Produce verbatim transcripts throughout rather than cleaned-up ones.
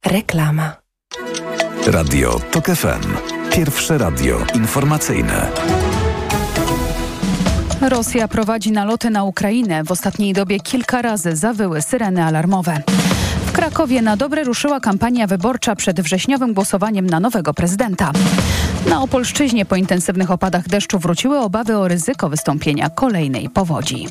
Reklama. Radio TOK F M. Pierwsze radio informacyjne. Rosja prowadzi naloty na Ukrainę. W ostatniej dobie kilka razy zawyły syreny alarmowe. W Krakowie na dobre ruszyła kampania wyborcza przed wrześniowym głosowaniem na nowego prezydenta. Na Opolszczyźnie po intensywnych opadach deszczu wróciły obawy o ryzyko wystąpienia kolejnej powodzi.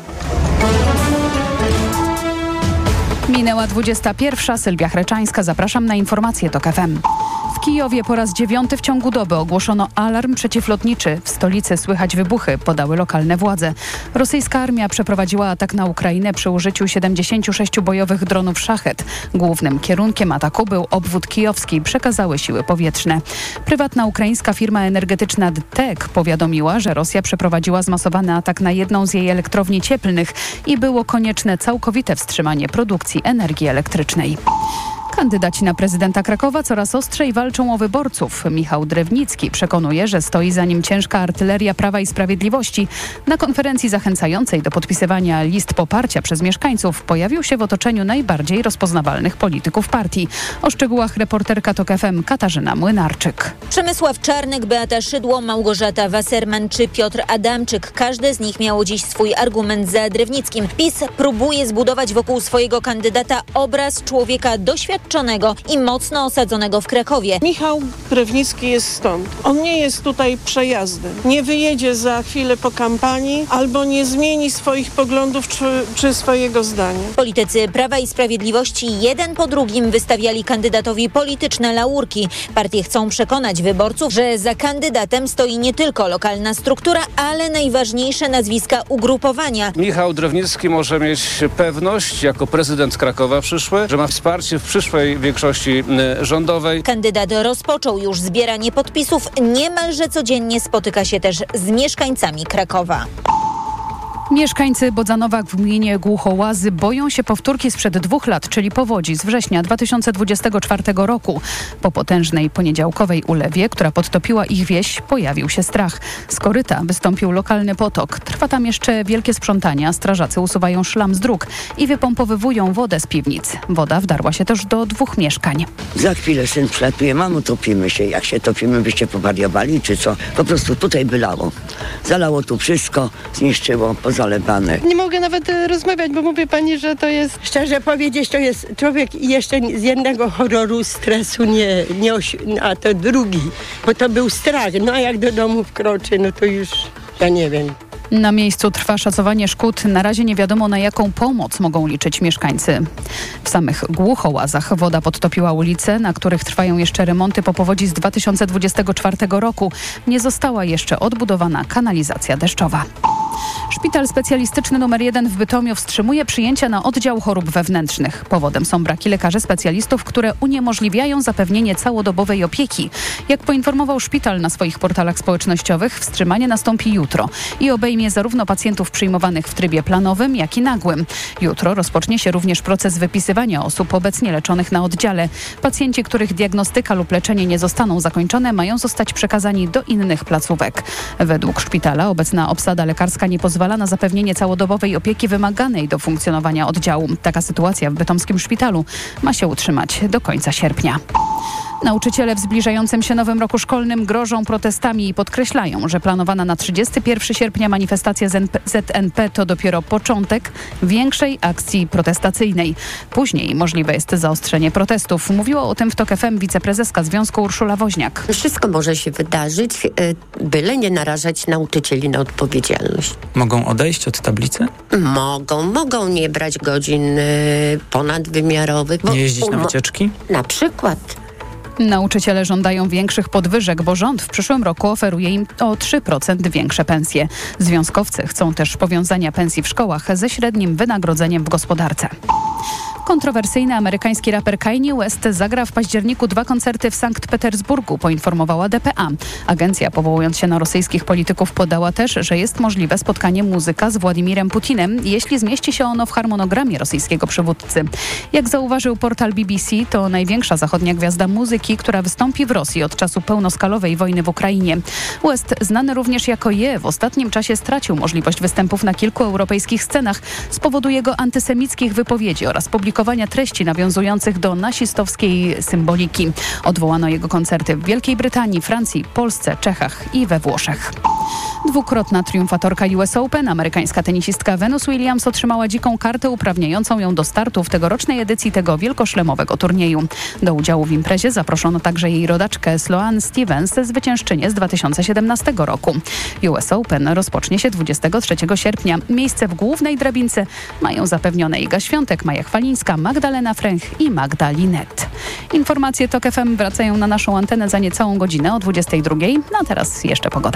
Minęła dwudziesta pierwsza. Sylwia Chreczańska. Zapraszam na informacje TOK F M. W Kijowie po raz dziewiąty w ciągu doby ogłoszono alarm przeciwlotniczy. W stolicy słychać wybuchy, podały lokalne władze. Rosyjska armia przeprowadziła atak na Ukrainę przy użyciu siedemdziesięciu sześciu bojowych dronów Szachet. Głównym kierunkiem ataku był obwód kijowski, przekazały siły powietrzne. Prywatna ukraińska firma energetyczna D T E K powiadomiła, że Rosja przeprowadziła zmasowany atak na jedną z jej elektrowni cieplnych i było konieczne całkowite wstrzymanie produkcji energii elektrycznej. Kandydaci na prezydenta Krakowa coraz ostrzej walczą o wyborców. Michał Drewnicki przekonuje, że stoi za nim ciężka artyleria Prawa i Sprawiedliwości. Na konferencji zachęcającej do podpisywania list poparcia przez mieszkańców pojawił się w otoczeniu najbardziej rozpoznawalnych polityków partii. O szczegółach reporterka TOK F M Katarzyna Młynarczyk. Przemysław Czarnek, Beata Szydło, Małgorzata Wasserman czy Piotr Adamczyk. Każdy z nich miał dziś swój argument za Drewnickim. PiS próbuje zbudować wokół swojego kandydata obraz człowieka doświadczonego i mocno osadzonego w Krakowie. Michał Drewnicki jest stąd. On nie jest tutaj przejazdem. Nie wyjedzie za chwilę po kampanii albo nie zmieni swoich poglądów czy, czy swojego zdania. Politycy Prawa i Sprawiedliwości jeden po drugim wystawiali kandydatowi polityczne laurki. Partie chcą przekonać wyborców, że za kandydatem stoi nie tylko lokalna struktura, ale najważniejsze nazwiska ugrupowania. Michał Drewnicki może mieć pewność jako prezydent Krakowa przyszły, że ma wsparcie w przyszłej większości rządowej. Kandydat rozpoczął już zbieranie podpisów. Niemalże codziennie spotyka się też z mieszkańcami Krakowa. Mieszkańcy Bodzanowa w gminie Głuchołazy boją się powtórki sprzed dwóch lat, czyli powodzi z września dwa tysiące dwudziestego czwartego roku. Po potężnej poniedziałkowej ulewie, która podtopiła ich wieś, pojawił się strach. Z koryta wystąpił lokalny potok. Trwa tam jeszcze wielkie sprzątanie. Strażacy usuwają szlam z dróg i wypompowywują wodę z piwnic. Woda wdarła się też do dwóch mieszkań. Za chwilę syn przylatuje, mamo, topimy się. Jak się topimy, byście powariowali, czy co? Po prostu tutaj bylało. Zalało tu wszystko, zniszczyło, zalewane. Nie mogę nawet rozmawiać, bo mówię pani, że to jest... Szczerze powiedzieć, to jest człowiek jeszcze z jednego horroru, stresu nie, nie osi- a to drugi, bo to był strach. No a jak do domu wkroczy, no to już ja nie wiem. Na miejscu trwa szacowanie szkód. Na razie nie wiadomo, na jaką pomoc mogą liczyć mieszkańcy. W samych Głuchołazach woda podtopiła ulice, na których trwają jeszcze remonty po powodzi z dwa tysiące dwudziestego czwartego roku. Nie została jeszcze odbudowana kanalizacja deszczowa. Szpital specjalistyczny numer jeden w Bytomiu wstrzymuje przyjęcia na oddział chorób wewnętrznych. Powodem są braki lekarzy specjalistów, które uniemożliwiają zapewnienie całodobowej opieki. Jak poinformował szpital na swoich portalach społecznościowych, wstrzymanie nastąpi jutro i obejmie zarówno pacjentów przyjmowanych w trybie planowym, jak i nagłym. Jutro rozpocznie się również proces wypisywania osób obecnie leczonych na oddziale. Pacjenci, których diagnostyka lub leczenie nie zostaną zakończone, mają zostać przekazani do innych placówek. Według szpitala obecna obsada lekarska nie pozwala na zapewnienie całodobowej opieki wymaganej do funkcjonowania oddziału. Taka sytuacja w bytomskim szpitalu ma się utrzymać do końca sierpnia. Nauczyciele w zbliżającym się nowym roku szkolnym grożą protestami i podkreślają, że planowana na trzydziestego pierwszego sierpnia manifestacja Z N P to dopiero początek większej akcji protestacyjnej. Później możliwe jest zaostrzenie protestów. Mówiła o tym w TOK F M wiceprezeska Związku Urszula Woźniak. Wszystko może się wydarzyć, byle nie narażać nauczycieli na odpowiedzialność. Mogą odejść od tablicy? Mogą, mogą nie brać godzin ponadwymiarowych. Nie jeździć na wycieczki? Na przykład. Nauczyciele żądają większych podwyżek, bo rząd w przyszłym roku oferuje im o trzy procent większe pensje. Związkowcy chcą też powiązania pensji w szkołach ze średnim wynagrodzeniem w gospodarce. Kontrowersyjny amerykański raper Kanye West zagra w październiku dwa koncerty w Sankt Petersburgu, poinformowała D P A. Agencja, powołując się na rosyjskich polityków, podała też, że jest możliwe spotkanie muzyka z Władimirem Putinem, jeśli zmieści się ono w harmonogramie rosyjskiego przywódcy. Jak zauważył portal B B C, to największa zachodnia gwiazda muzyki, która wystąpi w Rosji od czasu pełnoskalowej wojny w Ukrainie. West, znany również jako Je, w ostatnim czasie stracił możliwość występów na kilku europejskich scenach z powodu jego antysemickich wypowiedzi oraz publikacji publikowania treści nawiązujących do nazistowskiej symboliki. Odwołano jego koncerty w Wielkiej Brytanii, Francji, Polsce, Czechach i we Włoszech. Dwukrotna triumfatorka U S Open, amerykańska tenisistka Venus Williams otrzymała dziką kartę uprawniającą ją do startu w tegorocznej edycji tego wielkoszlemowego turnieju. Do udziału w imprezie zaproszono także jej rodaczkę Sloane Stevens, zwyciężczynię z dwa tysiące siedemnastego roku. U S Open rozpocznie się dwudziestego trzeciego sierpnia. Miejsce w głównej drabince mają zapewnione Iga Świątek, Maja Chwalińska, Magdalena Fręch i Magda Linet. Informacje TOK F M wracają na naszą antenę za niecałą godzinę o dwudziestej drugiej. No a teraz jeszcze pogoda.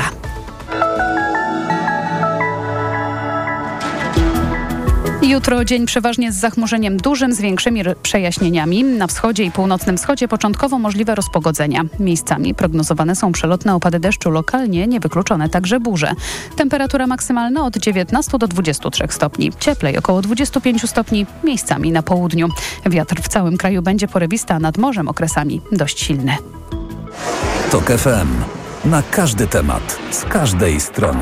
Jutro dzień przeważnie z zachmurzeniem dużym, z większymi przejaśnieniami. Na wschodzie i północnym wschodzie początkowo możliwe rozpogodzenia. Miejscami prognozowane są przelotne opady deszczu, lokalnie niewykluczone także burze. Temperatura maksymalna od dziewiętnastu do dwudziestu trzech stopni. Cieplej około dwudziestu pięciu stopni, miejscami na południu. Wiatr w całym kraju będzie porywisty, a nad morzem okresami dość silny. TOK F M. Na każdy temat, z każdej strony.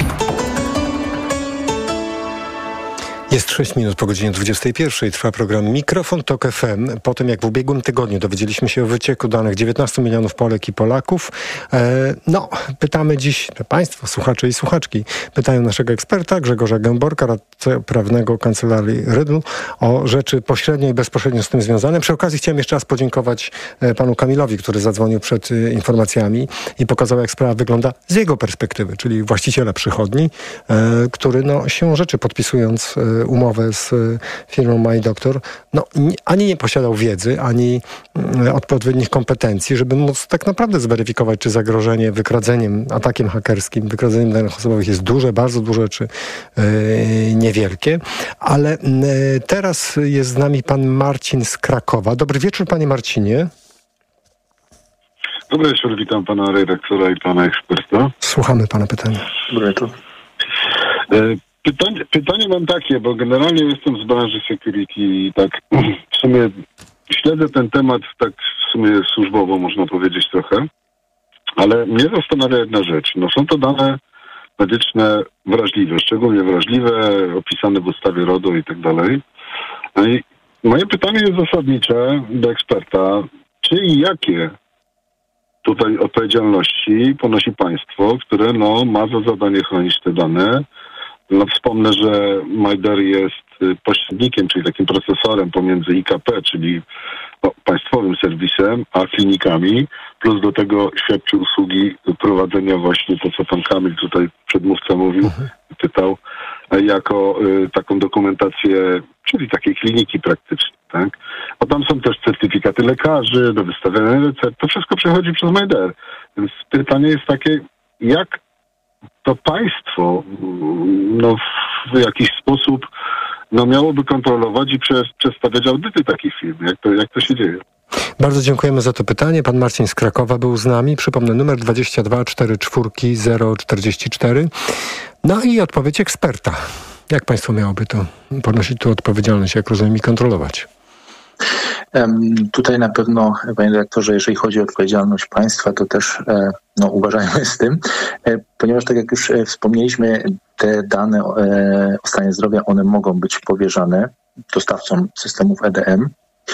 Jest sześć minut po godzinie dwudziestej pierwszej. Trwa program Mikrofon TOK F M. Po tym, jak w ubiegłym tygodniu dowiedzieliśmy się o wycieku danych dziewiętnastu milionów Polek i Polaków, e, no, pytamy dziś, Państwo, słuchacze i słuchaczki, pytają naszego eksperta Grzegorza Gęborka, radcę prawnego Kancelarii Rydl, o rzeczy pośrednio i bezpośrednio z tym związane. Przy okazji chciałem jeszcze raz podziękować e, panu Kamilowi, który zadzwonił przed e, informacjami i pokazał, jak sprawa wygląda z jego perspektywy, czyli właściciela przychodni, e, który no, siłą rzeczy podpisując e, umowę z firmą MyDoctor, no ani nie posiadał wiedzy, ani odpowiednich kompetencji, żeby móc tak naprawdę zweryfikować, czy zagrożenie wykradzeniem, atakiem hakerskim, wykradzeniem danych osobowych jest duże, bardzo duże, czy yy, niewielkie. Ale yy, teraz jest z nami pan Marcin z Krakowa. Dobry wieczór, panie Marcinie. Dobry wieczór, witam pana redaktora i pana eksperta. Słuchamy pana pytania. Dobry wieczór. Yy, Pytanie, pytanie mam takie, bo generalnie jestem z branży security i tak w sumie śledzę ten temat tak w sumie służbowo, można powiedzieć trochę, ale mnie zastanawia jedna rzecz. No są to dane medyczne wrażliwe, szczególnie wrażliwe, opisane w ustawie RODO i tak dalej. No i moje pytanie jest zasadnicze do eksperta, czy i jakie tutaj odpowiedzialności ponosi państwo, które no ma za zadanie chronić te dane. No wspomnę, że MyDar jest pośrednikiem, czyli takim procesorem pomiędzy I K P, czyli no, państwowym serwisem, a klinikami, plus do tego świadczy usługi prowadzenia właśnie to, co pan Kamil tutaj przedmówca mówił, mhm. pytał, jako y, taką dokumentację, czyli takiej kliniki praktycznej, tak? A tam są też certyfikaty lekarzy do wystawiania recept, to wszystko przechodzi przez MyDar. Więc pytanie jest takie, jak to państwo no, w jakiś sposób no, miałoby kontrolować i przez, przedstawiać audyty takich firm. Jak to, jak to się dzieje? Bardzo dziękujemy za to pytanie. Pan Marcin z Krakowa był z nami. Przypomnę, numer dwadzieścia dwa czterdzieści cztery zero czterdzieści cztery. No i odpowiedź eksperta. Jak państwo miałoby to ponosić tu odpowiedzialność, jak rozumiem, i kontrolować? Tutaj na pewno, panie dyrektorze, jeżeli chodzi o odpowiedzialność państwa, to też no, uważajmy z tym, ponieważ tak jak już wspomnieliśmy, te dane o stanie zdrowia, one mogą być powierzane dostawcom systemów E D M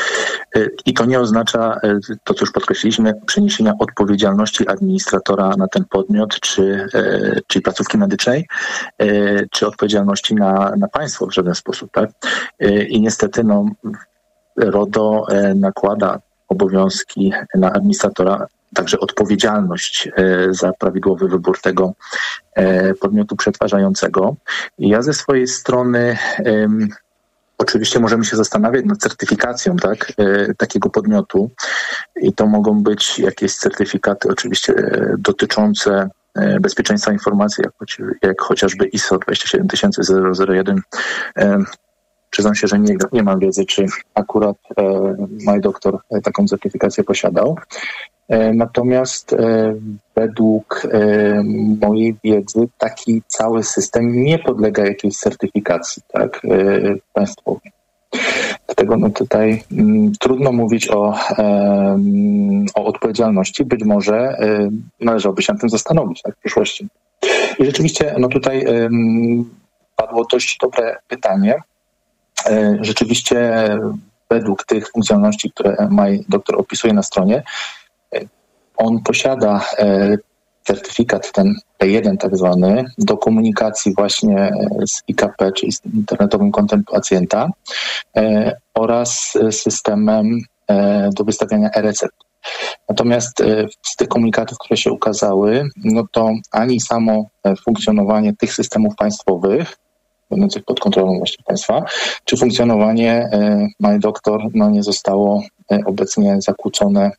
i to nie oznacza, to co już podkreśliliśmy, przeniesienia odpowiedzialności administratora na ten podmiot, czy, czy placówki medycznej, czy odpowiedzialności na, na państwo w żaden sposób, tak? I niestety, no, RODO nakłada obowiązki na administratora, także odpowiedzialność za prawidłowy wybór tego podmiotu przetwarzającego. Ja ze swojej strony um, oczywiście możemy się zastanawiać nad certyfikacją, tak, takiego podmiotu i to mogą być jakieś certyfikaty oczywiście dotyczące bezpieczeństwa informacji, jak, choć, jak chociażby I S O dwadzieścia siedem tysięcy zero jeden. Przyznam się, że nie, nie mam wiedzy, czy akurat e, MyDoctor taką certyfikację posiadał. E, natomiast e, według e, mojej wiedzy taki cały system nie podlega jakiejś certyfikacji, tak, e, państwowej. Dlatego no tutaj m, trudno mówić o, e, o odpowiedzialności. Być może e, należałoby się nad tym zastanowić, tak, w przyszłości. I rzeczywiście no tutaj e, padło dość dobre pytanie. Rzeczywiście według tych funkcjonalności, które MyDoktor opisuje na stronie, on posiada certyfikat ten P jeden tak zwany do komunikacji właśnie z I K P, czyli z internetowym kontem pacjenta oraz systemem do wystawiania e-recept. Natomiast z tych komunikatów, które się ukazały, no to ani samo funkcjonowanie tych systemów państwowych, będących pod kontrolą właśnie państwa, czy funkcjonowanie MyDoktor no nie zostało obecnie zakłócone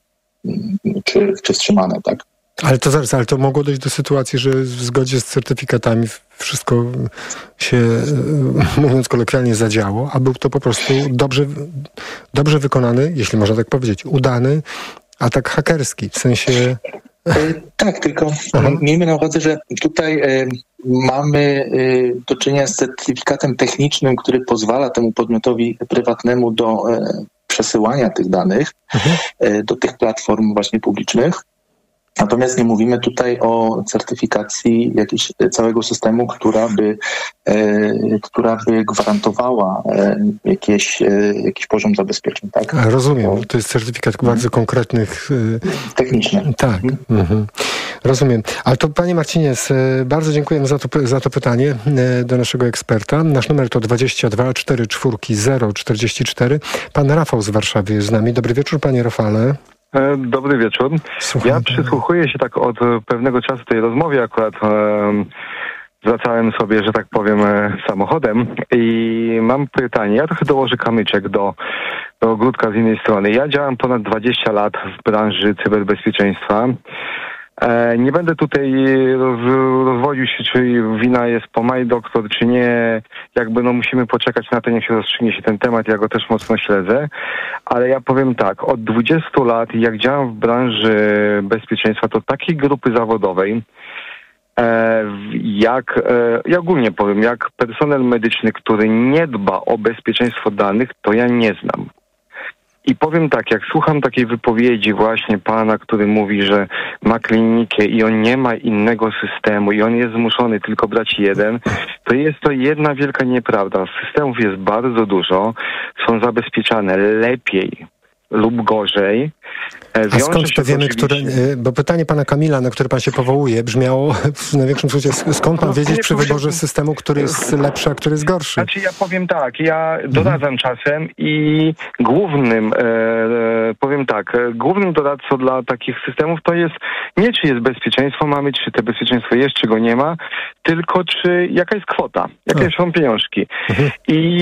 czy, czy wstrzymane, tak? Ale to zaraz, ale to mogło dojść do sytuacji, że w zgodzie z certyfikatami wszystko się, mówiąc kolokwialnie, zadziało, a był to po prostu dobrze, dobrze wykonany, jeśli można tak powiedzieć, udany atak hakerski, w sensie... Tak, tylko Aha. miejmy na uwadze, że tutaj y, mamy y, do czynienia z certyfikatem technicznym, który pozwala temu podmiotowi prywatnemu do y, przesyłania tych danych y, do tych platform właśnie publicznych. Natomiast nie mówimy tutaj o certyfikacji jakiegoś całego systemu, która by, e, która by gwarantowała e, jakieś, e, jakiś poziom zabezpieczeń. Tak? Rozumiem. To jest certyfikat hmm. bardzo konkretnych... E, Techniczny. Tak. Hmm. Mhm. Rozumiem. Ale to, panie Marcinie, bardzo dziękujemy za to, za to pytanie do naszego eksperta. Nasz numer to dwadzieścia dwa czterdzieści cztery zero czterdzieści cztery. Pan Rafał z Warszawy jest z nami. Dobry wieczór, panie Rafale. Dobry wieczór. Słucham. Ja przysłuchuję się tak od pewnego czasu tej rozmowie, akurat e, wracałem sobie, że tak powiem, e, samochodem i mam pytanie. Ja trochę dołożę kamyczek do, do ogródka z innej strony. Ja działam ponad dwadzieścia lat w branży cyberbezpieczeństwa. E, nie będę tutaj roz, rozwodził się, czy wina jest po MyDoktor, czy nie. Jakby no musimy poczekać na to, niech się rozstrzygnie się ten temat. Ja go też mocno śledzę. Ale ja powiem tak, od dwudziestu lat, jak działam w branży bezpieczeństwa, to takiej grupy zawodowej, e, jak, e, ja ogólnie powiem, jak personel medyczny, który nie dba o bezpieczeństwo danych, to ja nie znam. I powiem tak, jak słucham takiej wypowiedzi właśnie pana, który mówi, że ma klinikę i on nie ma innego systemu i on jest zmuszony tylko brać jeden, to jest to jedna wielka nieprawda. Systemów jest bardzo dużo, są zabezpieczane lepiej lub gorzej. A skąd to wiemy, które, bo pytanie pana Kamila, na które pan się powołuje, brzmiało w największym skrócie, skąd pan no, wiedzieć przy wyborze systemu, który jest lepszy, a który jest gorszy? Znaczy ja powiem tak, ja doradzam mhm. czasem i głównym, e, powiem tak, głównym doradcą dla takich systemów to jest nie czy jest bezpieczeństwo mamy, czy to bezpieczeństwo jest, czy go nie ma, tylko czy jaka jest kwota, jakie o. są pieniążki. Mhm.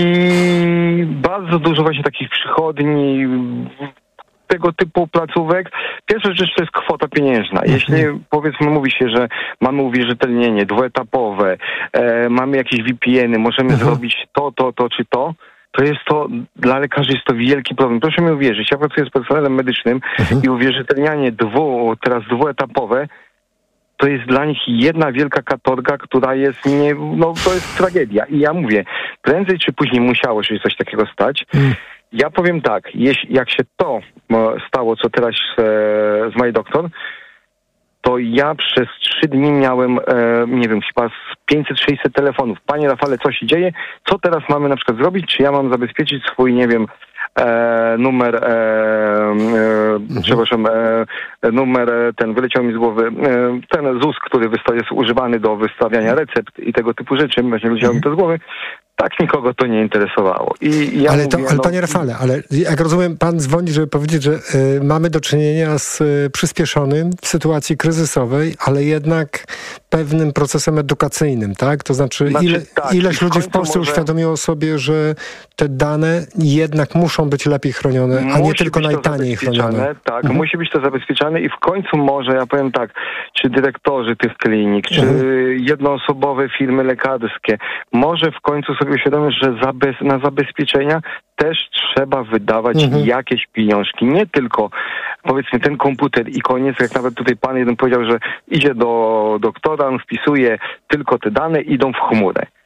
I bardzo dużo właśnie takich przychodni, tego typu placówek. Pierwsza rzecz to jest kwota pieniężna. Jeśli powiedzmy mówi się, że mamy uwierzytelnienie dwuetapowe, e, mamy jakieś V P N y, możemy mhm. zrobić to, to, to czy to, to jest to, dla lekarzy jest to wielki problem. Proszę mi uwierzyć, ja pracuję z personelem medycznym mhm. i uwierzytelnianie dwu, teraz dwuetapowe, to jest dla nich jedna wielka katorga, która jest, nie, no to jest tragedia. I ja mówię, prędzej czy później musiało się coś takiego stać. Mhm. Ja powiem tak, jeśli, jak się to stało, co teraz e, z MyDoktor, to ja przez trzy dni miałem, e, nie wiem, chyba z pięćset sześćset telefonów. Panie Rafale, co się dzieje? Co teraz mamy na przykład zrobić? Czy ja mam zabezpieczyć swój, nie wiem, e, numer, e, e, mhm. przepraszam, e, numer ten, wyleciał mi z głowy, e, ten Z U S, który wysta- jest używany do wystawiania recept i tego typu rzeczy, właśnie ludzie mi to z głowy. Tak nikogo to nie interesowało. I ja ale, mówię, to, ale no, panie Rafale, ale jak rozumiem, pan dzwoni, żeby powiedzieć, że y, mamy do czynienia z y, przyspieszonym w sytuacji kryzysowej, ale jednak pewnym procesem edukacyjnym, tak? To znaczy, znaczy ile, tak, ileś ludzi w Polsce może... uświadomiło sobie, że te dane jednak muszą być lepiej chronione, a nie tylko najtaniej chronione. Tak, mhm. musi być to zabezpieczane i w końcu może, ja powiem tak, czy dyrektorzy tych klinik, czy mhm. jednoosobowe firmy lekarskie, może w końcu sobie uświadomić, że zabez- na zabezpieczenia też trzeba wydawać mhm. jakieś pieniążki. Nie tylko, powiedzmy, ten komputer i koniec, jak nawet tutaj pan jeden powiedział, że idzie do doktora, on wpisuje tylko te dane, idą w chmurę.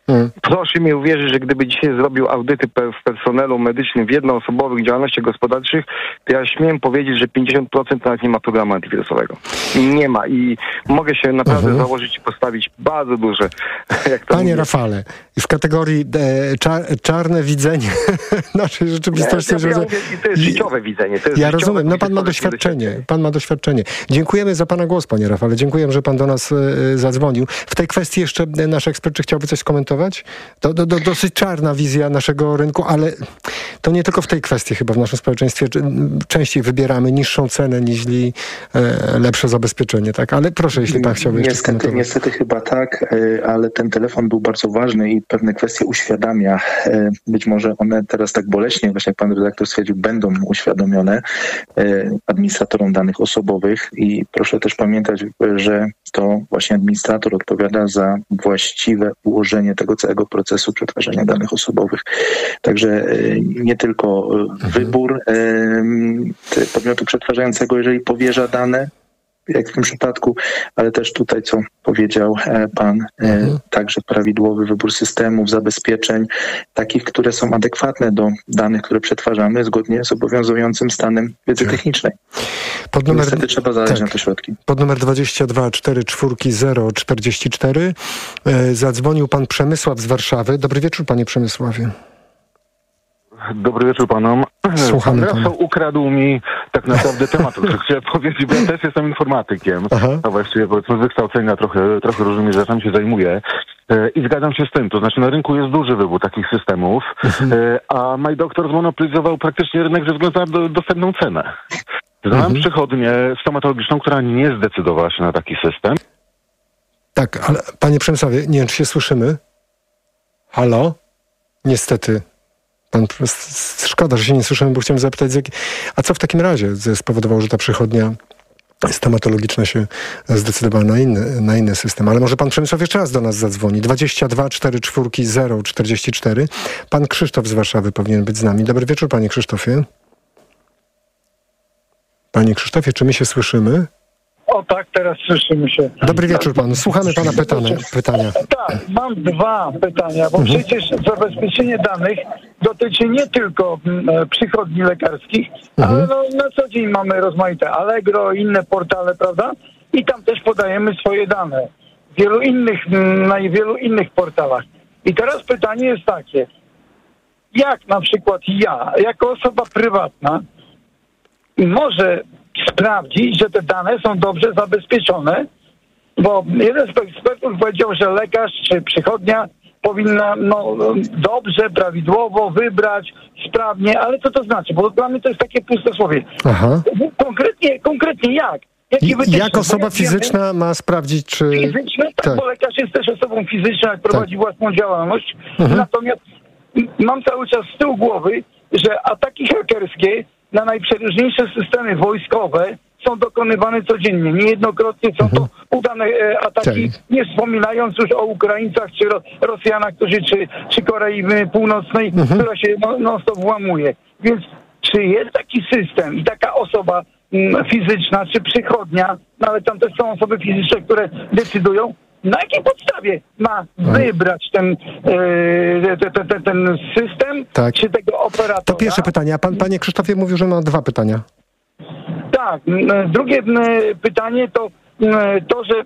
Hmm. Proszę mi uwierzyć, że gdyby dzisiaj zrobił audyty w personelu medycznym w jednoosobowych działalnościach gospodarczych, to ja śmiem powiedzieć, że pięćdziesiąt procent nawet nie ma programu antywirusowego. Nie ma i mogę się naprawdę mhm. założyć i postawić bardzo duże. Jak to Panie mówię. Rafale, w kategorii e, czar, czarne widzenie naszej rzeczywistości. Ja, ja, ja mówię, to jest życiowe widzenie. To jest ja życiowe, rozumiem, no pan ma doświadczenie. Pan ma doświadczenie. Dziękujemy za pana głos, panie Rafale. Dziękuję, że pan do nas e, zadzwonił. W tej kwestii jeszcze nasz ekspert, czy chciałby coś skomentować? To, to, to dosyć czarna wizja naszego rynku, ale to nie tylko w tej kwestii chyba w naszym społeczeństwie częściej wybieramy niższą cenę niż e, lepsze zabezpieczenie, tak? Ale proszę, jeśli pan chciałby jeszcze niestety, skomentować. Niestety chyba tak, ale ten telefon był bardzo ważny i pewne kwestie uświadamia. Być może one teraz tak boleśnie, właśnie jak pan redaktor stwierdził, będą uświadomione administratorom danych osobowych i proszę też pamiętać, że to właśnie administrator odpowiada za właściwe ułożenie tego całego procesu przetwarzania danych osobowych. Także nie tylko wybór podmiotu przetwarzającego, jeżeli powierza dane, jak w tym przypadku, ale też tutaj, co powiedział pan, mhm. także prawidłowy wybór systemów, zabezpieczeń, takich, które są adekwatne do danych, które przetwarzamy, zgodnie z obowiązującym stanem wiedzy technicznej. Pod numer... Niestety trzeba zadać tak. na te środki. Pod numer dwadzieścia dwa cztery cztery zero czterdzieści cztery e, zadzwonił pan Przemysław z Warszawy. Dobry wieczór, panie Przemysławie. Dobry wieczór panom. Słuchamy pana. Rafał ukradł mi tak naprawdę temat, o którym chciałem powiedzieć, bo ja też jestem informatykiem, Aha. a właściwie powiedzmy z wykształcenia trochę, trochę różnymi rzeczami się zajmuję. I zgadzam się z tym, to znaczy na rynku jest duży wybór takich systemów, mhm. a MyDoktor zmonopolizował praktycznie rynek ze względu na do, dostępną cenę. Znałem mhm. przychodnię stomatologiczną, która nie zdecydowała się na taki system. Tak, ale panie Przemysławie, nie wiem, czy się słyszymy? Halo? Niestety. Pan, szkoda, że się nie słyszymy, bo chciałem zapytać, jak, a co w takim razie spowodowało, że ta przychodnia stomatologiczna się zdecydowała na inny, na inny system. Ale może pan Przemysław jeszcze raz do nas zadzwoni. dwadzieścia dwa cztery cztery zero czterdzieści cztery. Pan Krzysztof z Warszawy powinien być z nami. Dobry wieczór, panie Krzysztofie. Panie Krzysztofie, czy my się słyszymy? O tak, teraz słyszymy się. Dobry wieczór panu. Słuchamy pana pytania. pytania. Tak, mam dwa pytania, bo mhm. przecież zabezpieczenie danych dotyczy nie tylko e, przychodni lekarskich, mhm. ale no, na co dzień mamy rozmaite Allegro, inne portale, prawda? I tam też podajemy swoje dane. Wielu innych, na wielu innych portalach. I teraz pytanie jest takie. Jak na przykład ja, jako osoba prywatna, może sprawdzić, że te dane są dobrze zabezpieczone, bo jeden z ekspertów powiedział, że lekarz czy przychodnia powinna no, dobrze, prawidłowo wybrać, sprawnie, ale co to znaczy? Bo dla mnie to jest takie pustosłowie. Aha. Konkretnie, konkretnie jak? I, jak osoba fizyczna ma sprawdzić, czy... Fizyczna, tak, tak, bo lekarz jest też osobą fizyczną, jak prowadzi tak. własną działalność. Mhm. Natomiast mam cały czas z tyłu głowy, że ataki hakerskie na najprzeróżniejsze systemy wojskowe są dokonywane codziennie. Niejednokrotnie są to udane e, ataki, tak. nie wspominając już o Ukraińcach czy ro, Rosjanach, którzy, czy, czy Korei Północnej, mhm. która się non-stop włamuje. Więc czy jest taki system i taka osoba m, fizyczna, czy przychodnia, no ale tam też są osoby fizyczne, które decydują, na jakiej podstawie ma wybrać ten, e, te, te, te, ten system, tak. czy tego operatora? To pierwsze pytanie, a pan, panie Krzysztofie, mówił, że ma dwa pytania. Tak. Drugie pytanie to to, że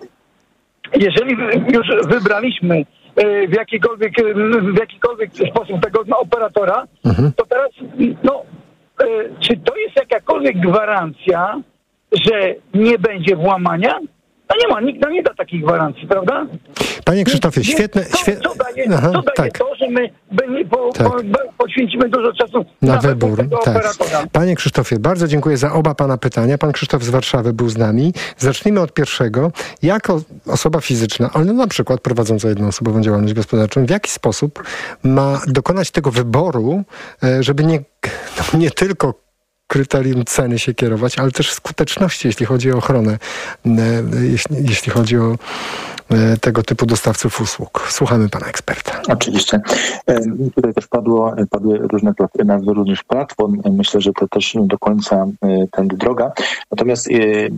jeżeli już wybraliśmy w jakikolwiek, w jakikolwiek sposób tego no, operatora, mhm. to teraz, no, czy to jest jakakolwiek gwarancja, że nie będzie włamania? No nie ma, nikt nam nie da takiej gwarancji, prawda? Panie Krzysztofie, Więc, świetne... Co, świe... co daje, Aha, co daje tak. to, że my by, po, tak. po, poświęcimy dużo czasu na, na wybór? tego Tak. operatora? Panie Krzysztofie, bardzo dziękuję za oba pana pytania. Pan Krzysztof z Warszawy był z nami. Zacznijmy od pierwszego. Jako osoba fizyczna, ale na przykład prowadząca jednoosobową działalność gospodarczą, w jaki sposób ma dokonać tego wyboru, żeby nie, no, nie tylko kryterium ceny się kierować, ale też skuteczności, jeśli chodzi o ochronę, jeśli, jeśli chodzi o tego typu dostawców usług. Słuchamy pana eksperta. Oczywiście. Tutaj też padło, padły różne nazwy różnych platform. Myślę, że to też nie do końca tędy droga. Natomiast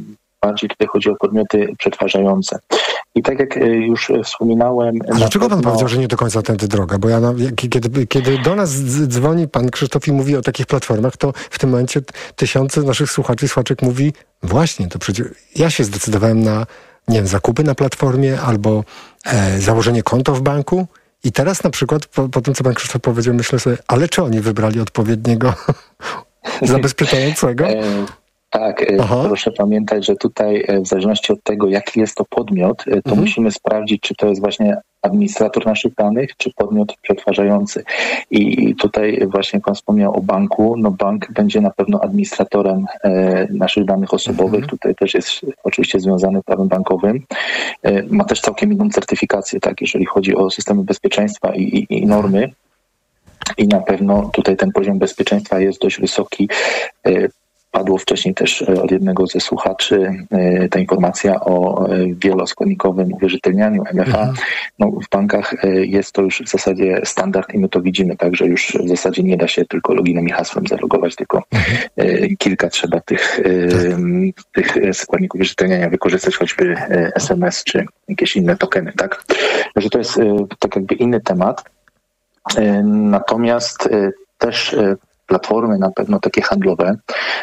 bardziej tutaj chodzi o podmioty przetwarzające. I tak jak już wspominałem... A dlaczego pan powiedział, że nie do końca tędy droga? Bo ja, na, kiedy, kiedy do nas dzwoni pan Krzysztof i mówi o takich platformach, to w tym momencie tysiące naszych słuchaczy i słuchaczek mówi, właśnie, to przecież ja się zdecydowałem na, nie wiem, zakupy na platformie albo e, założenie konta w banku i teraz na przykład po, po tym, co pan Krzysztof powiedział, myślę sobie, ale czy oni wybrali odpowiedniego zabezpieczającego? Tak, Aha. proszę pamiętać, że tutaj w zależności od tego, jaki jest to podmiot, to mhm. musimy sprawdzić, czy to jest właśnie administrator naszych danych, czy podmiot przetwarzający. I tutaj właśnie pan wspomniał o banku. No bank będzie na pewno administratorem e, naszych danych osobowych. Mhm. Tutaj też jest oczywiście związany prawem bankowym. E, ma też całkiem inną certyfikację, tak, jeżeli chodzi o systemy bezpieczeństwa i, i, i normy. I na pewno tutaj ten poziom bezpieczeństwa jest dość wysoki. E, Padło wcześniej też od jednego ze słuchaczy ta informacja o wieloskładnikowym uwierzytelnianiu M F A. Mhm. No, w bankach jest to już w zasadzie standard i my to widzimy, także już w zasadzie nie da się tylko loginem i hasłem zalogować, tylko mhm. kilka trzeba tych, tych składników uwierzytelniania wykorzystać, choćby S M S czy jakieś inne tokeny, tak? Także to jest tak jakby inny temat. Natomiast też platformy na pewno takie handlowe,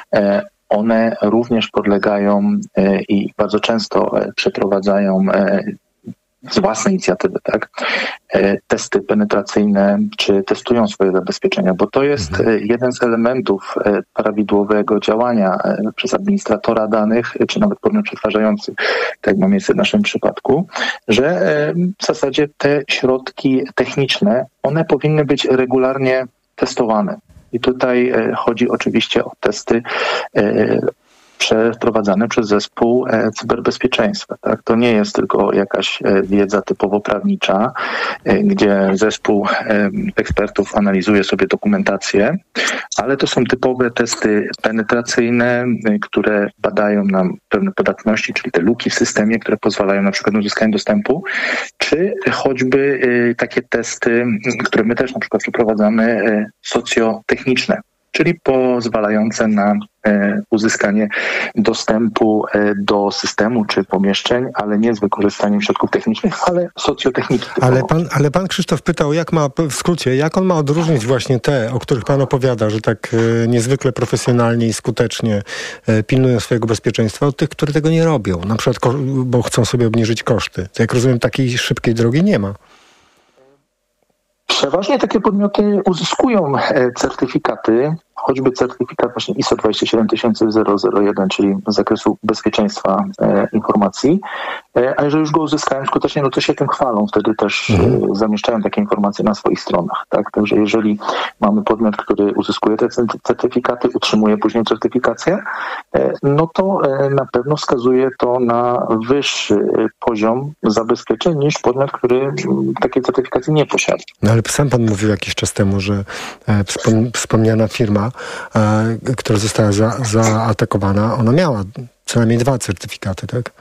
one również podlegają i bardzo często przeprowadzają z własnej inicjatywy, tak, testy penetracyjne, czy testują swoje zabezpieczenia, bo to jest mhm. jeden z elementów prawidłowego działania przez administratora danych, czy nawet podmiot przetwarzający, tak jak ma miejsce w naszym przypadku, że w zasadzie te środki techniczne, one powinny być regularnie testowane. I tutaj chodzi oczywiście o testy przeprowadzane przez zespół cyberbezpieczeństwa. Tak? To nie jest tylko jakaś wiedza typowo prawnicza, gdzie zespół ekspertów analizuje sobie dokumentację, ale to są typowe testy penetracyjne, które badają nam pewne podatności, czyli te luki w systemie, które pozwalają na przykład na uzyskanie dostępu, czy choćby takie testy, które my też na przykład przeprowadzamy, socjotechniczne, czyli pozwalające na e, uzyskanie dostępu e, do systemu czy pomieszczeń, ale nie z wykorzystaniem środków technicznych, ale socjotechniki. Ale pan, ale pan Krzysztof pytał, jak ma, w skrócie, jak on ma odróżnić właśnie te, o których pan opowiada, że tak e, niezwykle profesjonalnie i skutecznie e, pilnują swojego bezpieczeństwa, od tych, które tego nie robią, na przykład, ko- bo chcą sobie obniżyć koszty. To jak rozumiem, takiej szybkiej drogi nie ma. Przeważnie takie podmioty uzyskują certyfikaty, choćby certyfikat właśnie I S O dwadzieścia siedem tysięcy zero jeden, czyli z zakresu bezpieczeństwa e, informacji, e, a jeżeli już go uzyskają skutecznie, no to się tym chwalą, wtedy też mhm. e, zamieszczają takie informacje na swoich stronach. Tak? Także jeżeli mamy podmiot, który uzyskuje te certyfikaty, utrzymuje później certyfikację, e, no to e, na pewno wskazuje to na wyższy poziom zabezpieczeń niż podmiot, który m, takiej certyfikacji nie posiada. No ale sam pan mówił jakiś czas temu, że e, wspom- wspomniana firma, E, która została za, zaatakowana, ona miała co najmniej dwa certyfikaty, tak?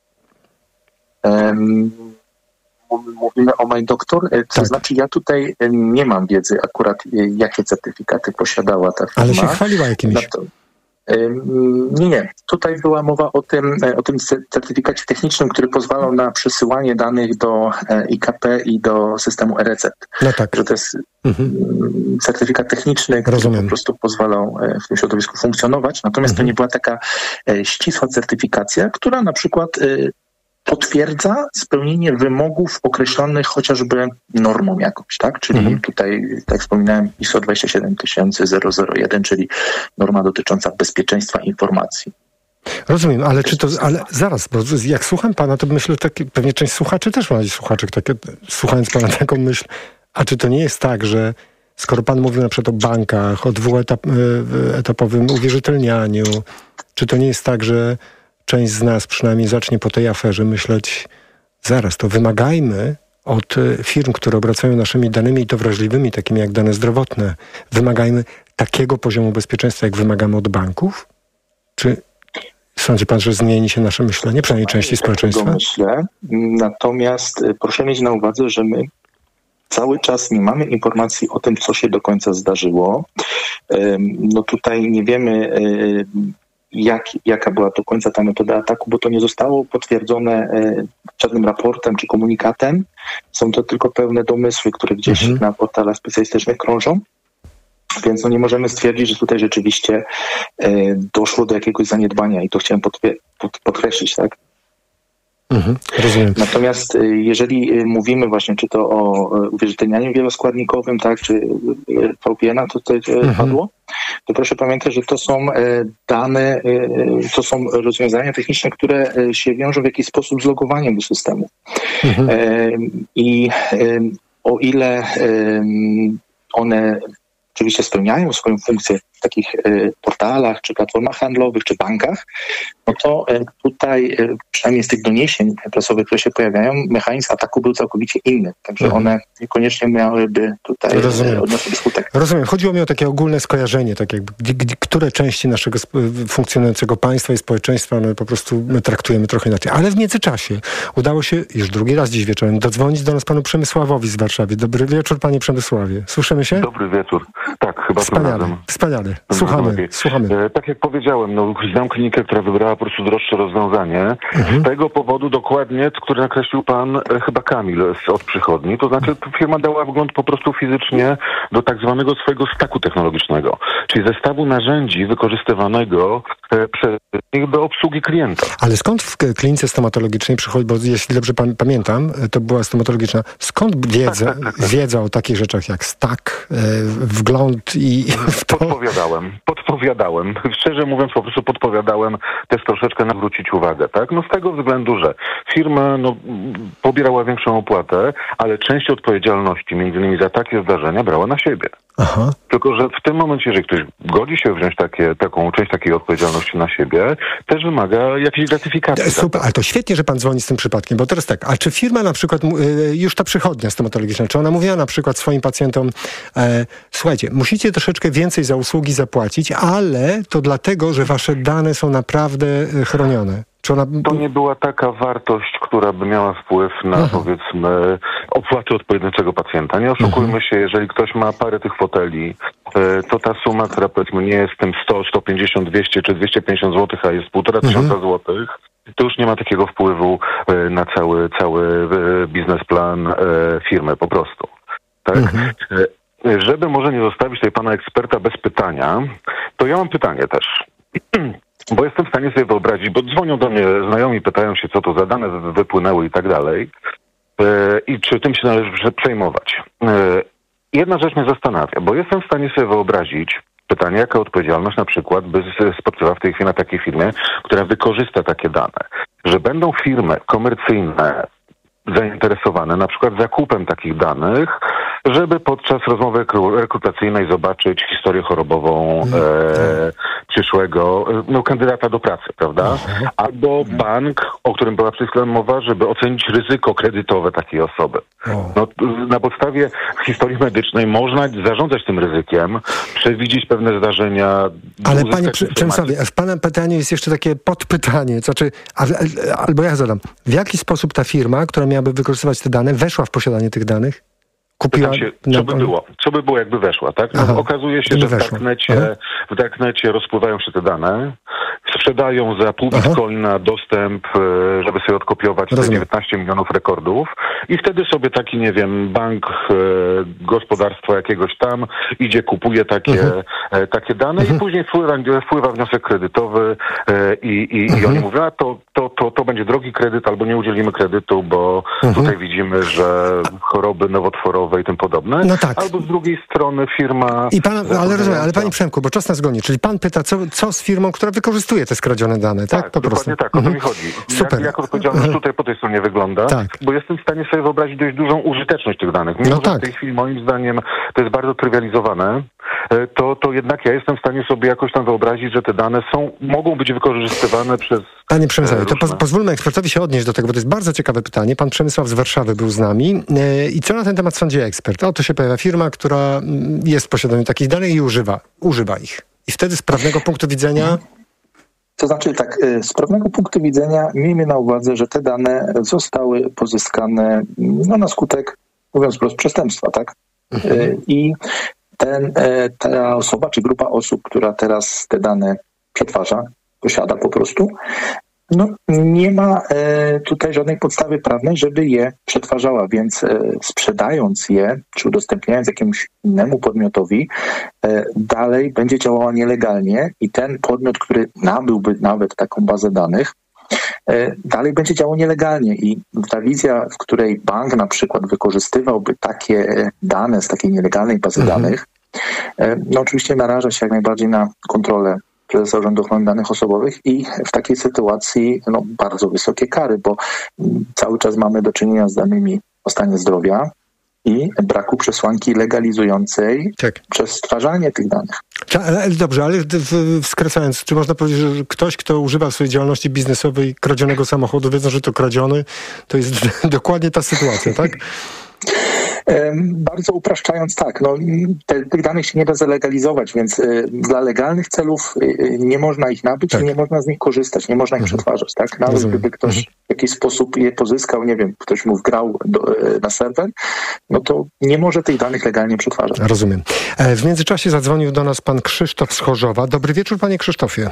Um, mówimy o MyDoctor, to tak. Znaczy ja tutaj nie mam wiedzy akurat, jakie certyfikaty posiadała ta firma. Ale się chwaliła jakimiś. To, um, nie, nie. Tutaj była mowa o tym, o tym certyfikacie technicznym, który pozwalał na przesyłanie danych do I K P i do systemu e-recept. No tak. Że to jest mhm. certyfikat techniczny, który Rozumiem. po prostu pozwalał w tym środowisku funkcjonować. Natomiast mhm. to nie była taka ścisła certyfikacja, która na przykład potwierdza spełnienie wymogów określonych chociażby normą jakąś, tak? Czyli mhm. tutaj, tak wspominałem, I S O dwadzieścia siedem tysięcy zero jeden, czyli norma dotycząca bezpieczeństwa informacji. Rozumiem, ale czy to, ale zaraz, bo jak słucham pana, to myślę, tak, pewnie część słuchaczy też ma, słuchaczy, takie, słuchając pana taką myśl, a czy to nie jest tak, że skoro pan mówił na przykład o bankach, o dwuetapowym uwierzytelnianiu, czy to nie jest tak, że część z nas przynajmniej zacznie po tej aferze myśleć, zaraz, to wymagajmy od firm, które obracają naszymi danymi i to wrażliwymi, takimi jak dane zdrowotne, wymagajmy takiego poziomu bezpieczeństwa, jak wymagamy od banków? Czy sądzi pan, że zmieni się nasze myślenie, przynajmniej części społeczeństwa? Myślę, natomiast proszę mieć na uwadze, że my cały czas nie mamy informacji o tym, co się do końca zdarzyło. No tutaj nie wiemy, jak, jaka była do końca ta metoda ataku, bo to nie zostało potwierdzone e, żadnym raportem czy komunikatem. Są to tylko pewne domysły, które gdzieś mhm. na portalach specjalistycznych krążą. Więc no nie możemy stwierdzić, że tutaj rzeczywiście e, doszło do jakiegoś zaniedbania i to chciałem podkre- pod, podkreślić, tak? Mhm, rozumiem. Natomiast e, jeżeli mówimy właśnie czy to o e, uwierzytelnianiu wieloskładnikowym, tak, czy e, V P N a, to tutaj e, mhm. padło, to proszę pamiętać, że to są e, dane, e, to są rozwiązania techniczne, które e, się wiążą w jakiś sposób z logowaniem do systemu. Mhm. E, I e, o ile e, one oczywiście spełniają swoją funkcję w takich e, portalach, czy platformach handlowych, czy bankach, no to e, tutaj e, przynajmniej z tych doniesień prasowych, które się pojawiają, mechanizm ataku był całkowicie inny. Także mhm. one niekoniecznie miałyby tutaj e, odnosić skutek. Rozumiem. Chodziło mi o takie ogólne skojarzenie, tak jakby, gdzie, gdzie, które części naszego funkcjonującego państwa i społeczeństwa one po prostu my traktujemy trochę inaczej. Ale w międzyczasie udało się już drugi raz dziś wieczorem dodzwonić do nas panu Przemysławowi z Warszawy. Dobry wieczór, panie Przemysławie. Słyszymy się? Dobry wieczór. Tak, chyba Wspaniale. Wspaniale. Słuchamy. Słuchamy. E, tak jak powiedziałem, no, znam klinikę, która wybrała po prostu droższe rozwiązanie. Mhm. Z tego powodu dokładnie, który nakreślił pan e, chyba Kamil z, od przychodni. To znaczy firma dała wgląd po prostu fizycznie do tak zwanego swojego staku technologicznego, czyli zestawu narzędzi wykorzystywanego e, przez nich do obsługi klienta. Ale skąd w klinice stomatologicznej przychodzi, bo jeśli dobrze pan, pamiętam, to była stomatologiczna, skąd wiedza, tak, tak, tak, tak. wiedza o takich rzeczach jak stak, e, wgląd i w to... Podpowiadałem, podpowiadałem. Szczerze mówiąc, po prostu podpowiadałem też troszeczkę nawrócić uwagę, tak? No z tego względu, że firma no, pobierała większą opłatę, ale część odpowiedzialności, między innymi za takie zdarzenia, brała na siebie. Aha. Tylko że w tym momencie, jeżeli ktoś godzi się wziąć takie, taką część takiej odpowiedzialności na siebie, też wymaga jakiejś gratyfikacji. Super, ale to świetnie, że pan dzwoni z tym przypadkiem, bo teraz tak, a czy firma na przykład, już ta przychodnia stomatologiczna, czy ona mówiła na przykład swoim pacjentom, e, słuchajcie, musicie troszeczkę więcej za usługi zapłacić, ale to dlatego, że wasze dane są naprawdę chronione. Czy ona... To nie była taka wartość, która by miała wpływ na, Aha. powiedzmy, opłaty od pojedynczego pacjenta. Nie oszukujmy mhm. się, jeżeli ktoś ma parę tych foteli, to ta suma, która powiedzmy nie jest tym sto, sto pięćdziesiąt, dwieście czy dwieście pięćdziesiąt złotych, a jest półtora mhm. tysiąca złotych, to już nie ma takiego wpływu na cały, cały biznesplan firmy po prostu. Tak? Mhm. Żeby może nie zostawić tutaj pana eksperta bez pytania, to ja mam pytanie też. Bo jestem w stanie sobie wyobrazić, bo dzwonią do mnie znajomi, pytają się, co to za dane wypłynęły i tak dalej. I czy tym się należy przejmować. Jedna rzecz mnie zastanawia, bo jestem w stanie sobie wyobrazić pytanie, jaka odpowiedzialność na przykład by spoczywa w tej chwili na takiej firmie, która wykorzysta takie dane. Że będą firmy komercyjne zainteresowane na przykład zakupem takich danych, żeby podczas rozmowy rekrutacyjnej zobaczyć historię chorobową e, przyszłego no, kandydata do pracy, prawda? Albo bank, o którym była przed chwilą mowa, żeby ocenić ryzyko kredytowe takiej osoby. No, na podstawie historii medycznej można zarządzać tym ryzykiem, przewidzieć pewne zdarzenia. Ale panie Przemysławie, w pana pytaniu jest jeszcze takie podpytanie, znaczy, albo ja zadam, w jaki sposób ta firma, która miałaby wykorzystywać te dane, weszła w posiadanie tych danych? Kupiła... Się, co by było? Co by było, jakby weszła, tak? No, okazuje się, że w darknecie, w darknecie rozpływają się te dane, sprzedają za pół bitcoina dostęp, żeby sobie odkopiować te dziewiętnaście milionów rekordów i wtedy sobie taki, nie wiem, bank e, gospodarstwa jakiegoś tam idzie, kupuje takie, mhm. e, takie dane mhm. i później wpływa, wpływa wniosek kredytowy e, i, i, mhm. i oni mówią, a to, to, to, to będzie drogi kredyt albo nie udzielimy kredytu, bo mhm. tutaj widzimy, że choroby nowotworowe i tym podobne. No tak. Albo z drugiej strony firma... I pan, ale rozumiem, ale panie Przemku, bo czas nas goni, czyli pan pyta, co, co z firmą, która wykorzystuje te skradzione dane, tak? Tak, po dokładnie prostu. tak, o to mi chodzi. Super. Jak, jak odpowiedzialność tutaj po tej stronie wygląda, tak. bo jestem w stanie sobie wyobrazić dość dużą użyteczność tych danych. Mimo, no że tak. w tej chwili moim zdaniem to jest bardzo trywializowane, to, to jednak ja jestem w stanie sobie jakoś tam wyobrazić, że te dane są, mogą być wykorzystywane przez... Panie Przemysławie, to poz, pozwólmy ekspertowi się odnieść do tego, bo to jest bardzo ciekawe pytanie. Pan Przemysław z Warszawy był z nami. I co na ten temat sądzi ekspert? Oto się pojawia firma, która jest w posiadaniu takich danych i używa, używa ich. I wtedy z prawnego punktu widzenia... To znaczy tak, z prawnego punktu widzenia miejmy na uwadze, że te dane zostały pozyskane no, na skutek, mówiąc wprost, przestępstwa, tak? Mhm. I ten, ta osoba, czy grupa osób, która teraz te dane przetwarza, posiada po prostu, no nie ma e, tutaj żadnej podstawy prawnej, żeby je przetwarzała, więc e, sprzedając je, czy udostępniając jakiemuś innemu podmiotowi, e, dalej będzie działała nielegalnie i ten podmiot, który nabyłby nawet taką bazę danych, e, dalej będzie działał nielegalnie i ta wizja, w której bank na przykład wykorzystywałby takie dane z takiej nielegalnej bazy mhm. danych, e, no oczywiście naraża się jak najbardziej na kontrolę Prezesa Urzędu Ochrony Danych Osobowych i w takiej sytuacji no, bardzo wysokie kary, bo cały czas mamy do czynienia z danymi o stanie zdrowia i braku przesłanki legalizującej tak. przetwarzanie tych danych. Ale, dobrze, ale w, w, skracając, czy można powiedzieć, że ktoś, kto używa w swojej działalności biznesowej kradzionego samochodu, wiedząc, że to kradziony, to jest dokładnie ta sytuacja, tak? Bardzo upraszczając, tak, no, te, tych danych się nie da zalegalizować, więc y, dla legalnych celów y, nie można ich nabyć tak. i nie można z nich korzystać, nie można ich mhm. przetwarzać, tak? Nawet Rozumiem. gdyby ktoś mhm. w jakiś sposób je pozyskał, nie wiem, ktoś mu wgrał do, y, na serwer, no to nie może tych danych legalnie przetwarzać. Rozumiem. W międzyczasie zadzwonił do nas pan Krzysztof z Chorzowa. Dobry wieczór, panie Krzysztofie.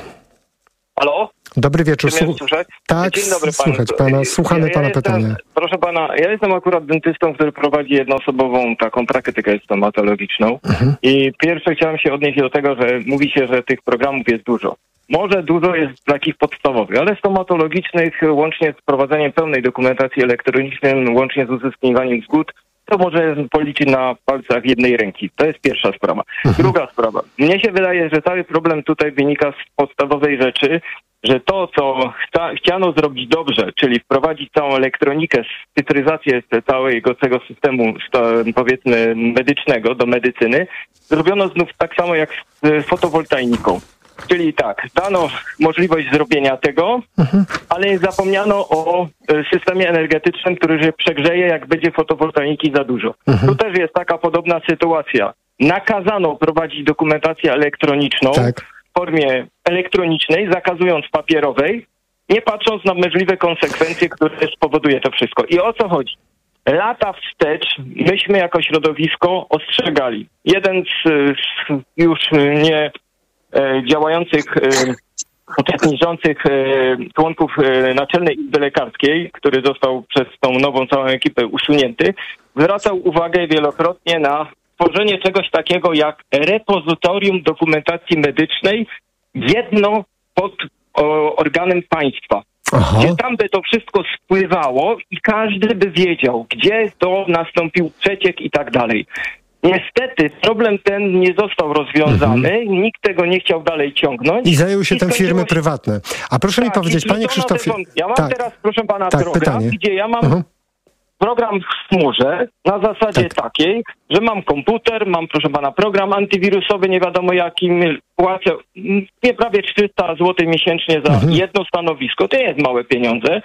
Halo? Dobry wieczór. Czy mnie słyszeć? Tak, Dzień dobry panu. Słuchać pana, słuchamy ja, ja pana jestem, pytania. Proszę pana, ja jestem akurat dentystą, który prowadzi jednoosobową taką praktykę stomatologiczną mhm. i pierwsze chciałem się odnieść do tego, że mówi się, że tych programów jest dużo. Może dużo jest takich podstawowych, ale stomatologicznych, łącznie z prowadzeniem pełnej dokumentacji elektronicznej, łącznie z uzyskiwaniem zgód, to może policzyć na palcach jednej ręki. To jest pierwsza sprawa. Mhm. Druga sprawa. Mnie się wydaje, że cały problem tutaj wynika z podstawowej rzeczy, że to, co chta, chciano zrobić dobrze, czyli wprowadzić całą elektronikę, cyfryzację całego tego systemu, powiedzmy, medycznego do medycyny, zrobiono znów tak samo jak z fotowoltaiką. Czyli tak, dano możliwość zrobienia tego, mhm. ale zapomniano o systemie energetycznym, który się przegrzeje, jak będzie fotowoltaiki za dużo. Mhm. Tu też jest taka podobna sytuacja. Nakazano prowadzić dokumentację elektroniczną tak. w formie elektronicznej, zakazując papierowej, nie patrząc na możliwe konsekwencje, które spowoduje to wszystko. I o co chodzi? Lata wstecz myśmy jako środowisko ostrzegali. Jeden z, z już nie e, działających, e, uczestniczących e, członków e, Naczelnej Izby Lekarskiej, który został przez tą nową całą ekipę usunięty, zwracał uwagę wielokrotnie na tworzenie czegoś takiego jak repozytorium dokumentacji medycznej jedno pod o, organem państwa. Aha. Gdzie tam by to wszystko spływało i każdy by wiedział, gdzie to nastąpił przeciek i tak dalej. Niestety problem ten nie został rozwiązany, mhm. nikt tego nie chciał dalej ciągnąć. I zajęły się tym firmy się... prywatne. A proszę tak, mi powiedzieć, panie Krzysztofie... Ja mam tak. teraz, proszę pana, tak, program, pytanie. gdzie ja mam... Mhm. program w chmurze na zasadzie tak. takiej, że mam komputer, mam, proszę pana, program antywirusowy, nie wiadomo jakim, płacę nie prawie czterysta złotych miesięcznie za mhm. jedno stanowisko. To nie jest małe pieniądze.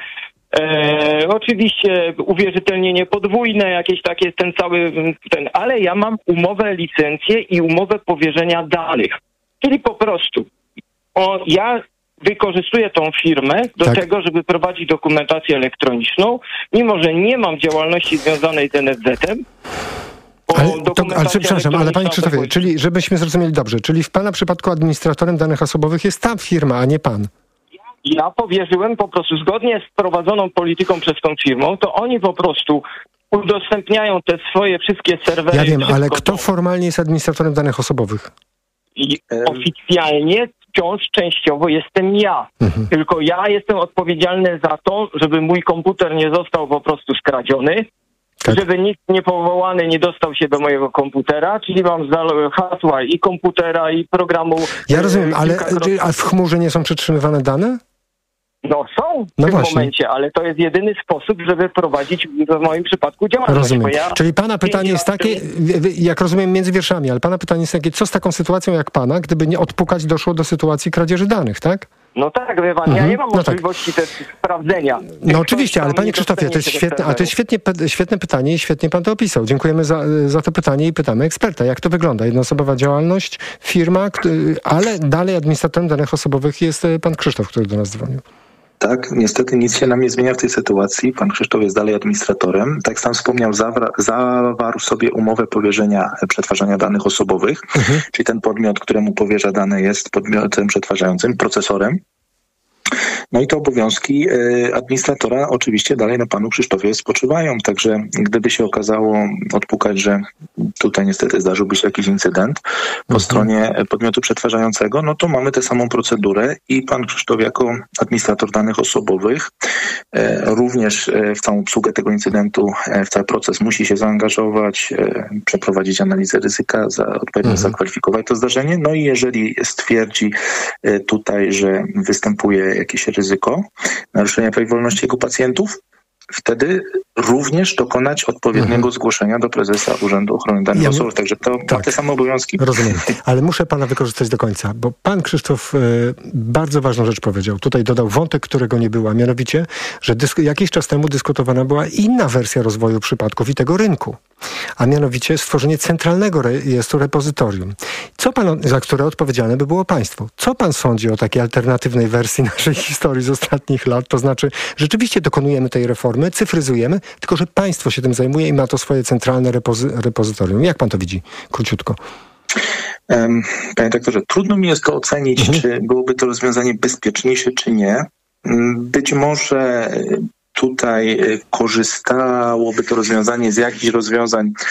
E, oczywiście uwierzytelnienie podwójne, jakieś takie, ten cały, ten, ale ja mam umowę, licencję i umowę powierzenia danych. Czyli po prostu o, ja wykorzystuję tą firmę do tak. tego, żeby prowadzić dokumentację elektroniczną, mimo że nie mam działalności związanej z N F Z-em. Ale, to, ale przepraszam, ale panie Krzysztofie, czyli żebyśmy zrozumieli dobrze, czyli w pana przypadku administratorem danych osobowych jest ta firma, a nie pan. Ja powierzyłem po prostu zgodnie z prowadzoną polityką przez tą firmą, to oni po prostu udostępniają te swoje wszystkie serwery. Ja wiem, ale kto formalnie jest administratorem danych osobowych? I oficjalnie wciąż częściowo jestem ja. Mhm. Tylko ja jestem odpowiedzialny za to, żeby mój komputer nie został po prostu skradziony, tak. żeby nikt niepowołany nie dostał się do mojego komputera, czyli mam hasła i komputera, i programu. Ja rozumiem, ale a w chmurze nie są przetrzymywane dane? No są w no tym właśnie. momencie, ale to jest jedyny sposób, żeby prowadzić w moim przypadku działalność. Rozumiem. Ja Czyli pana pytanie jest takie, jak rozumiem, między wierszami, ale pana pytanie jest takie, co z taką sytuacją jak pana, gdyby nie odpukać doszło do sytuacji kradzieży danych, tak? No tak, wie pan, mhm. ja nie mam no możliwości tak. też sprawdzenia. No oczywiście, ale panie Krzysztofie, to jest świetne, a to jest świetnie, świetne pytanie i świetnie pan to opisał. Dziękujemy za, za to pytanie i pytamy eksperta, jak to wygląda. Jednoosobowa działalność, firma, ale dalej administratorem danych osobowych jest pan Krzysztof, który do nas dzwonił. Tak, niestety nic się nam nie zmienia w tej sytuacji. Pan Krzysztof jest dalej administratorem. Tak jak sam wspomniał, zawra- zawarł sobie umowę powierzenia przetwarzania danych osobowych, mhm. czyli ten podmiot, któremu powierza dane, jest podmiotem przetwarzającym, procesorem. No i te obowiązki administratora oczywiście dalej na panu Krzysztofie spoczywają, także gdyby się okazało odpukać, że tutaj niestety zdarzyłby się jakiś incydent po mhm. stronie podmiotu przetwarzającego, no to mamy tę samą procedurę i pan Krzysztof jako administrator danych osobowych również w całą obsługę tego incydentu, w cały proces musi się zaangażować, przeprowadzić analizę ryzyka, za, odpowiednio mhm. zakwalifikować to zdarzenie. No i jeżeli stwierdzi tutaj, że występuje jakieś ryzyko naruszenia praw i wolności jego pacjentów, wtedy również dokonać odpowiedniego mhm. zgłoszenia do prezesa Urzędu Ochrony Danych ja Osobowych. Także to tak. ma te same obowiązki. Rozumiem. Ale muszę pana wykorzystać do końca, bo pan Krzysztof y, bardzo ważną rzecz powiedział. Tutaj dodał wątek, którego nie było, a mianowicie, że dysk- jakiś czas temu dyskutowana była inna wersja rozwoju przypadków i tego rynku, a mianowicie stworzenie centralnego rejestru repozytorium. Co pan, za które odpowiedzialne by było państwo? Co pan sądzi o takiej alternatywnej wersji naszej historii z ostatnich lat? To znaczy, rzeczywiście dokonujemy tej reformy, cyfryzujemy, tylko że państwo się tym zajmuje i ma to swoje centralne repozy- repozytorium. Jak pan to widzi? Króciutko. Um, panie doktorze, trudno mi jest to ocenić, mhm. czy byłoby to rozwiązanie bezpieczniejsze, czy nie. Być może tutaj korzystałoby to rozwiązanie z jakichś rozwiązań